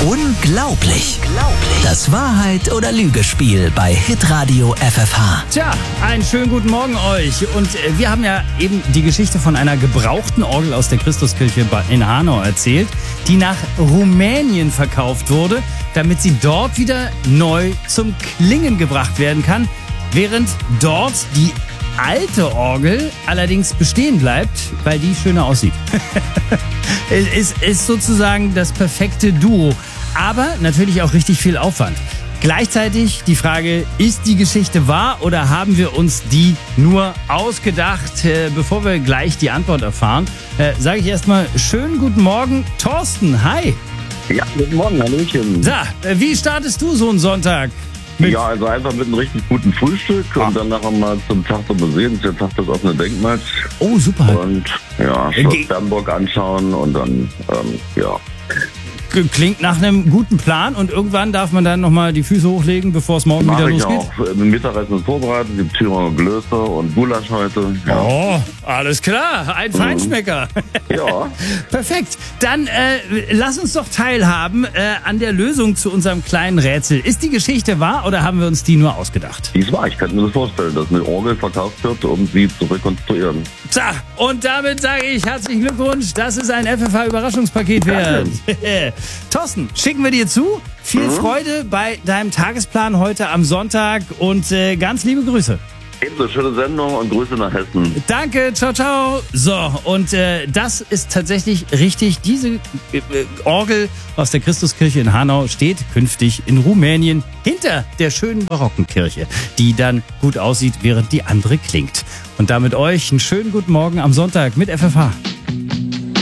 Unglaublich. Das Wahrheit- oder Lügespiel bei Hitradio FFH. Tja, einen schönen guten Morgen euch. Und wir haben ja eben die Geschichte von einer gebrauchten Orgel aus der Christuskirche in Hanau erzählt, die nach Rumänien verkauft wurde, damit sie dort wieder neu zum Klingen gebracht werden kann, während dort die alte Orgel allerdings bestehen bleibt, weil die schöner aussieht. Es ist sozusagen das perfekte Duo, aber natürlich auch richtig viel Aufwand. Gleichzeitig die Frage, ist die Geschichte wahr oder haben wir uns die nur ausgedacht? Bevor wir gleich die Antwort erfahren, sage ich erstmal schönen guten Morgen, Thorsten, hi. Ja, guten Morgen, Hallöchen. So, wie startest du so einen Sonntag? Ja, also einfach mit einem richtig guten Frühstück und dann nachher mal zum Tag der Museen, der Tag des offenen Denkmals. Oh, super. Und ja, Schloss Bernburg anschauen und dann, ja. Klingt nach einem guten Plan und irgendwann darf man dann nochmal die Füße hochlegen, bevor es morgen wieder losgeht? Auch. Mittagessen ist vorbereitet, die Thüringer Glöße und Gulasch heute. Ja. Oh, alles klar, ein Feinschmecker. Ja. Perfekt, dann lass uns doch teilhaben an der Lösung zu unserem kleinen Rätsel. Ist die Geschichte wahr oder haben wir uns die nur ausgedacht? Die ist wahr, ich kann mir das vorstellen, dass eine Orgel verkauft wird, um sie zu rekonstruieren. Tja, und damit sage ich herzlichen Glückwunsch, das ist ein FFH-Überraschungspaket wert. Thorsten, schicken wir dir zu. Viel Freude bei deinem Tagesplan heute am Sonntag und ganz liebe Grüße. Ebenso, schöne Sendung und Grüße nach Hessen. Danke, ciao, ciao. So, und das ist tatsächlich richtig. Diese Orgel aus der Christuskirche in Hanau steht künftig in Rumänien hinter der schönen barocken Kirche, die dann gut aussieht, während die andere klingt. Und damit euch einen schönen guten Morgen am Sonntag mit FFH.